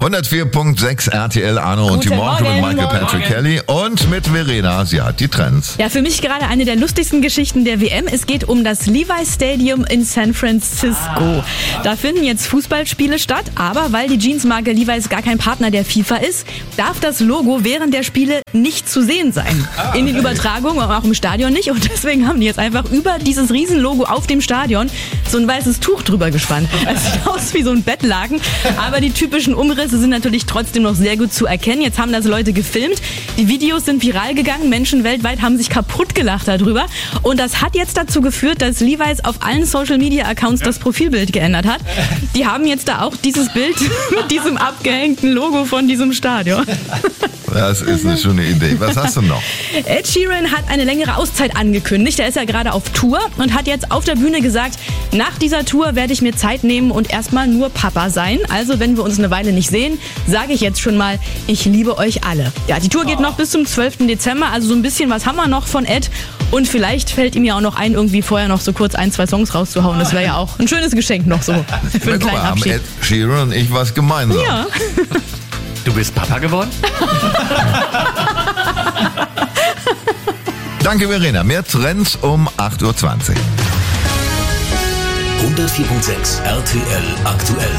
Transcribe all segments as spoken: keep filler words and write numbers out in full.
hundertvier Komma sechs R T L, Arno und die Morgen mit Michael Patrick Kelly und mit Verena. Sie hat die Trends. Ja, für mich gerade eine der lustigsten Geschichten der W M. Es geht um das Levi's Stadium in San Francisco. Da finden jetzt Fußballspiele statt, aber weil die Jeansmarke Levi's gar kein Partner der FIFA ist, darf das Logo während der Spiele nicht zu sehen sein. In den Übertragungen, aber auch im Stadion nicht. Und deswegen haben die jetzt einfach über dieses Riesenlogo auf dem Stadion so ein weißes Tuch drüber gespannt. Es sieht aus wie so ein Bettlaken, aber die typischen Umrisse sind natürlich trotzdem noch sehr gut zu erkennen. Jetzt haben das Leute gefilmt. Die Videos sind viral gegangen. Menschen weltweit haben sich kaputt gelacht darüber. Und das hat jetzt dazu geführt, dass Levi's auf allen Social-Media-Accounts das Profilbild geändert hat. Die haben jetzt da auch dieses Bild mit diesem abgehängten Logo von diesem Stadion. Das ist eine schöne Idee. Was hast du noch? Ed Sheeran hat eine längere Auszeit angekündigt. Er ist ja gerade auf Tour und hat jetzt auf der Bühne gesagt, nach dieser Tour werde ich mir Zeit nehmen und erstmal nur Papa sein. Also wenn wir uns eine Weile nicht sehen, sage ich jetzt schon mal, ich liebe euch alle. Ja, die Tour geht noch bis zum zwölften Dezember, also so ein bisschen was haben wir noch von Ed. Und vielleicht fällt ihm ja auch noch ein, irgendwie vorher noch so kurz ein, zwei Songs rauszuhauen. Das wäre ja auch ein schönes Geschenk noch so für einen kleinen Abschied. Haben Ed Sheeran und ich was gemeinsam. Ja. Du bist Papa geworden? Danke, Verena. Mehr Trends um acht Uhr zwanzig. hundertvier Komma sechs R T L aktuell.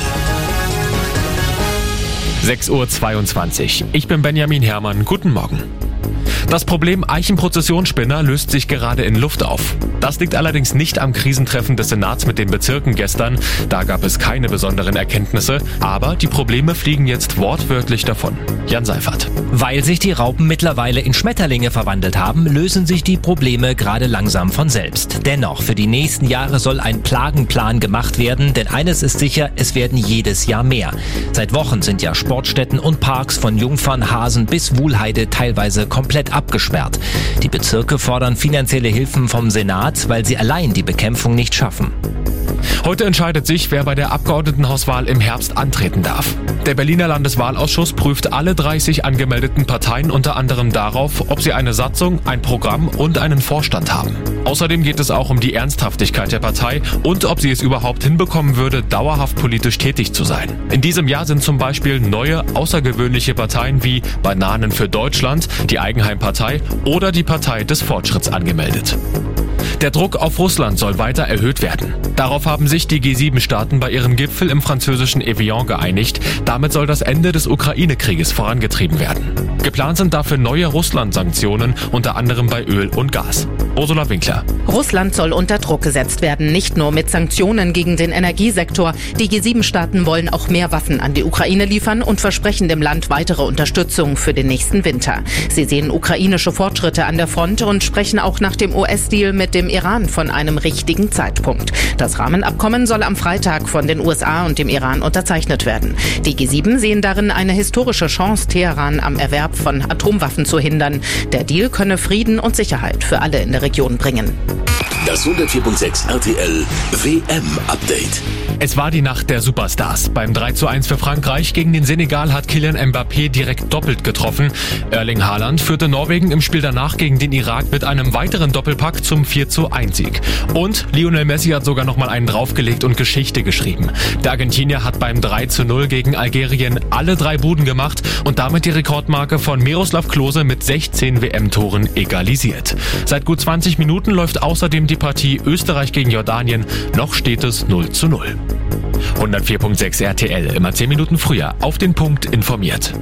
sechs Uhr zweiundzwanzig. Ich bin Benjamin Herrmann. Guten Morgen. Das Problem Eichenprozessionsspinner löst sich gerade in Luft auf. Das liegt allerdings nicht am Krisentreffen des Senats mit den Bezirken gestern. Da gab es keine besonderen Erkenntnisse. Aber die Probleme fliegen jetzt wortwörtlich davon. Jan Seifert. Weil sich die Raupen mittlerweile in Schmetterlinge verwandelt haben, lösen sich die Probleme gerade langsam von selbst. Dennoch, für die nächsten Jahre soll ein Plagenplan gemacht werden, denn eines ist sicher, es werden jedes Jahr mehr. Seit Wochen sind ja Sportstätten und Parks von Jungfernhasen bis Wuhlheide teilweise komplett abgesperrt. Die Bezirke fordern finanzielle Hilfen vom Senat, weil sie allein die Bekämpfung nicht schaffen. Heute entscheidet sich, wer bei der Abgeordnetenhauswahl im Herbst antreten darf. Der Berliner Landeswahlausschuss prüft alle dreißig angemeldeten Parteien unter anderem darauf, ob sie eine Satzung, ein Programm und einen Vorstand haben. Außerdem geht es auch um die Ernsthaftigkeit der Partei und ob sie es überhaupt hinbekommen würde, dauerhaft politisch tätig zu sein. In diesem Jahr sind zum Beispiel neue, außergewöhnliche Parteien wie Bananen für Deutschland, die Eigenheimpartei oder die Partei des Fortschritts angemeldet. Der Druck auf Russland soll weiter erhöht werden. Darauf haben sich die G sieben Staaten bei ihrem Gipfel im französischen Evian geeinigt. Damit soll das Ende des Ukraine-Krieges vorangetrieben werden. Geplant sind dafür neue Russland-Sanktionen, unter anderem bei Öl und Gas. Ursula Winkler. Russland soll unter Druck gesetzt werden, nicht nur mit Sanktionen gegen den Energiesektor. Die G sieben Staaten wollen auch mehr Waffen an die Ukraine liefern und versprechen dem Land weitere Unterstützung für den nächsten Winter. Sie sehen ukrainische Fortschritte an der Front und sprechen auch nach dem U S-Deal mit dem Iran von einem richtigen Zeitpunkt. Das Rahmenabkommen soll am Freitag von den U S A und dem Iran unterzeichnet werden. Die G sieben sehen darin eine historische Chance, Teheran am Erwerb von Atomwaffen zu hindern. Der Deal könne Frieden und Sicherheit für alle in der Region bringen. Das hundertvier Komma sechs R T L W M-Update. Es war die Nacht der Superstars. Beim drei zu eins für Frankreich gegen den Senegal hat Kylian Mbappé direkt doppelt getroffen. Erling Haaland führte Norwegen im Spiel danach gegen den Irak mit einem weiteren Doppelpack zum vier zu eins Sieg. Und Lionel Messi hat sogar nochmal einen draufgelegt und Geschichte geschrieben. Der Argentinier hat beim drei zu null gegen Algerien alle drei Buden gemacht und damit die Rekordmarke von Miroslav Klose mit sechzehn W M-Toren egalisiert. Seit gut zwanzig Minuten läuft außerdem die Partie Österreich gegen Jordanien. Noch steht es null zu null. hundertvier Komma sechs R T L, immer zehn Minuten früher, auf den Punkt informiert.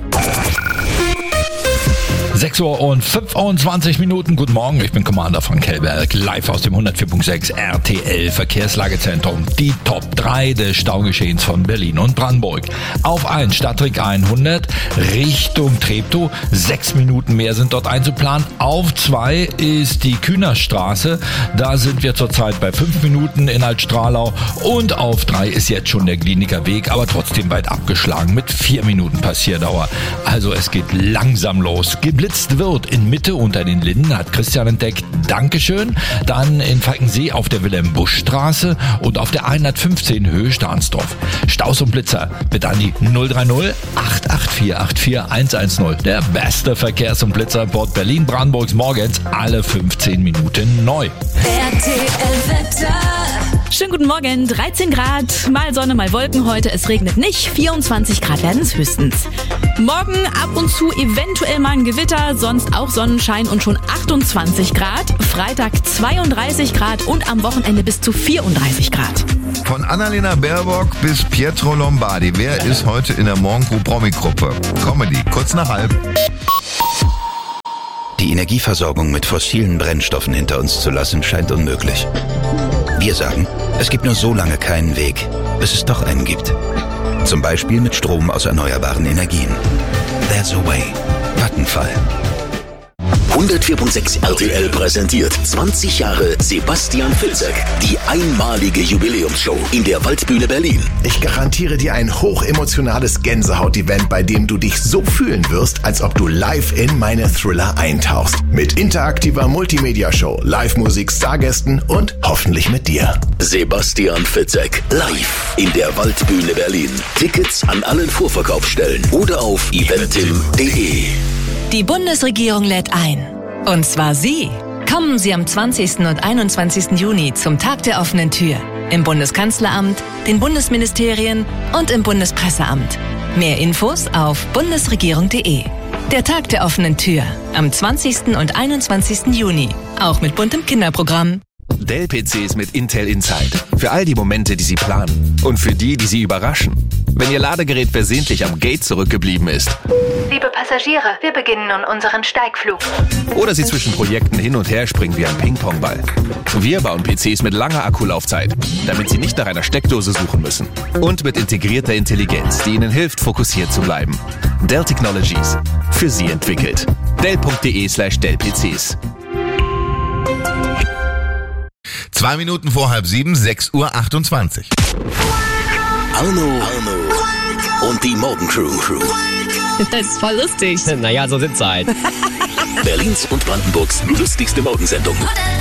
sechs Uhr und fünfundzwanzig Minuten. Guten Morgen, ich bin Commander von Kellberg, live aus dem hundertvier Komma sechs R T L Verkehrslagezentrum. Die Top drei des Staugeschehens von Berlin und Brandenburg. Auf eins Stadtring hundert Richtung Treptow. Sechs Minuten mehr sind dort einzuplanen. Auf zwei ist die Kühnerstraße. Da sind wir zurzeit bei fünf Minuten in Altstralau. Und auf drei ist jetzt schon der Kliniker Weg, aber trotzdem weit abgeschlagen mit vier Minuten Passierdauer. Also es geht langsam los. Geblitzt wird in Mitte unter den Linden, hat Christian entdeckt. Dankeschön. Dann in Falkensee auf der Wilhelm-Busch-Straße und auf der hundertfünfzehn Höhe Stahnsdorf. Staus und Blitzer bitte an die null drei null acht acht acht vier acht vier eins eins null. Der beste Verkehrs- und Blitzreport Berlin-Brandenburgs morgens alle fünfzehn Minuten neu. R T L-Wetter. Schönen guten Morgen, dreizehn Grad, mal Sonne, mal Wolken heute, es regnet nicht, vierundzwanzig Grad werden es höchstens. Morgen ab und zu eventuell mal ein Gewitter, sonst auch Sonnenschein und schon achtundzwanzig Grad. Freitag zweiunddreißig Grad und am Wochenende bis zu vierunddreißig Grad. Von Annalena Baerbock bis Pietro Lombardi. Wer ist heute in der Morgencrew Promi-Gruppe? Comedy, kurz nach halb. Die Energieversorgung mit fossilen Brennstoffen hinter uns zu lassen, scheint unmöglich. Wir sagen, es gibt nur so lange keinen Weg, bis es doch einen gibt. Zum Beispiel mit Strom aus erneuerbaren Energien. There's a way. Vattenfall. hundertvier Komma sechs R T L präsentiert zwanzig Jahre Sebastian Fitzek. Die einmalige Jubiläumsshow in der Waldbühne Berlin. Ich garantiere dir ein hochemotionales Gänsehaut-Event, bei dem du dich so fühlen wirst, als ob du live in meine Thriller eintauchst. Mit interaktiver Multimedia-Show, Live-Musik, Stargästen und hoffentlich mit dir. Sebastian Fitzek live in der Waldbühne Berlin. Tickets an allen Vorverkaufsstellen oder auf eventim punkt de. Die Bundesregierung lädt ein. Und zwar Sie. Kommen Sie am zwanzigsten und einundzwanzigsten Juni zum Tag der offenen Tür. Im Bundeskanzleramt, den Bundesministerien und im Bundespresseamt. Mehr Infos auf bundesregierung punkt de. Der Tag der offenen Tür. Am zwanzigsten und einundzwanzigsten Juni. Auch mit buntem Kinderprogramm. Dell-P Cs mit Intel Inside. Für all die Momente, die Sie planen. Und für die, die Sie überraschen. Wenn Ihr Ladegerät versehentlich am Gate zurückgeblieben ist. Liebe Passagiere, wir beginnen nun unseren Steigflug. Oder Sie zwischen Projekten hin und her springen wie ein Ping-Pong-Ball. Wir bauen P Cs mit langer Akkulaufzeit, damit Sie nicht nach einer Steckdose suchen müssen. Und mit integrierter Intelligenz, die Ihnen hilft, fokussiert zu bleiben. Dell Technologies. Für Sie entwickelt. Dell punkt de slash Dell P Cs. Zwei Minuten vor halb sieben, sechs Uhr achtundzwanzig. Arno, Arno und die Morgencrew. Das ist voll lustig. Naja, so sind's halt. Berlins und Brandenburgs lustigste Morgensendung.